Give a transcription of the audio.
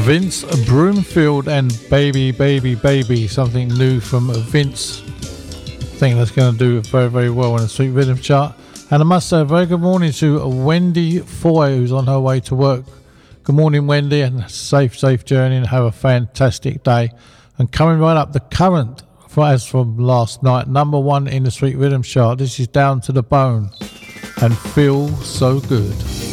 Vince Broomfield and Baby Baby Baby, something new from Vince. I think that's going to do very, very well in the Sweet Rhythm chart. And I must say a very good morning to Wendy Foy, who's on her way to work. Good morning, Wendy, and safe journey, and have a fantastic day. And coming right up, the current, as from last night, number one in the Sweet Rhythm chart. This is Down to the Bone and Feel So Good.